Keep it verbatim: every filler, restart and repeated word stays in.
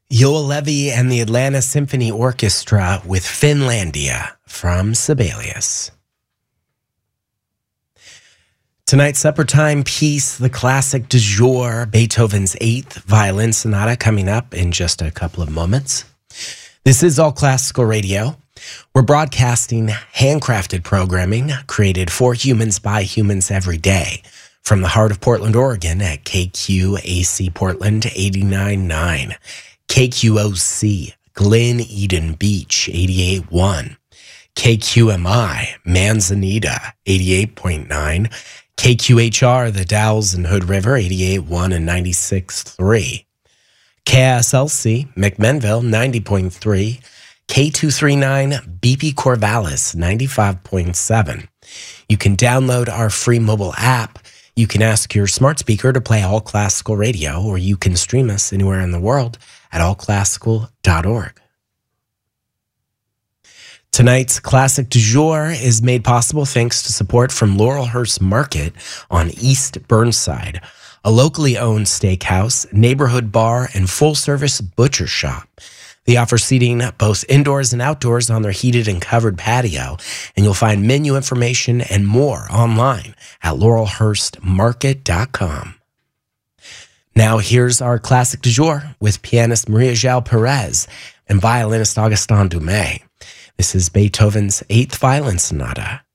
Yoel Levy and the Atlanta Symphony Orchestra with Finlandia from Sibelius. Tonight's supper time piece, the classic du jour, Beethoven's Eighth Violin Sonata, coming up in just a couple of moments. This is All Classical Radio. We're broadcasting handcrafted programming created for humans by humans every day from the heart of Portland, Oregon at K Q A C Portland eighty-nine point nine, K Q O C Glen Eden Beach eighty-eight point one, K Q M I Manzanita eighty-eight point nine, K Q H R The Dalles and Hood River eighty-eight point one and ninety-six point three, K S L C McMinnville ninety point three, K two thirty-nine B P Corvallis ninety-five point seven. You can download our free mobile app. You can ask your smart speaker to play All Classical Radio, or you can stream us anywhere in the world at all classical dot org. Tonight's classic du jour is made possible thanks to support from Laurelhurst Market on East Burnside, a locally owned steakhouse, neighborhood bar, and full-service butcher shop. They offer seating both indoors and outdoors on their heated and covered patio, and you'll find menu information and more online at laurelhurst market dot com. Now here's our classic du jour with pianist Maria João Perez and violinist Augustin Dumay. This is Beethoven's Eighth Violin Sonata.